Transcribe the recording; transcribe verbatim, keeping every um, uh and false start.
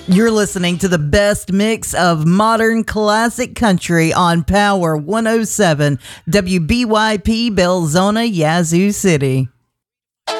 You're listening to the best mix of modern classic country on Power one oh seven W B Y P Belzona, Yazoo City.